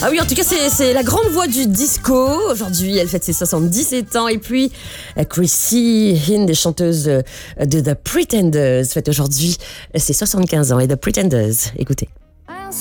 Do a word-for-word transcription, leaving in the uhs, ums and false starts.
Ah oui, en tout cas, c'est, c'est la grande voix du disco. Aujourd'hui, elle fête ses soixante-dix-sept ans. Et puis, Chrissy Hynde, des chanteuses de The Pretenders, fête aujourd'hui ses soixante-quinze ans. Et The Pretenders, écoutez.